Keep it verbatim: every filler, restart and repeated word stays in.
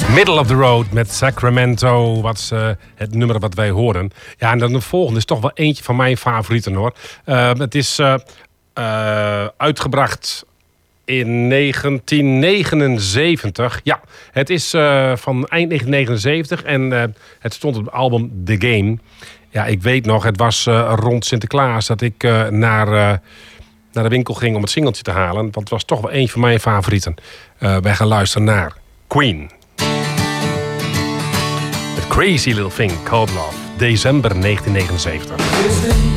Middle of the Road met Sacramento, wat uh, het nummer wat wij horen. Ja, en dan de volgende is toch wel eentje van mijn favorieten, hoor. Uh, het is uh, uh, uitgebracht in negentien negenenzeventig. Ja, het is uh, van eind negentien negenenzeventig en uh, het stond op het album The Game. Ja, ik weet nog, het was uh, rond Sinterklaas dat ik uh, naar, uh, naar de winkel ging om het singeltje te halen. Want het was toch wel eentje van mijn favorieten. Uh, wij gaan luisteren naar Queen. Crazy Little Thing Called Love, december negentien negenenzeventig.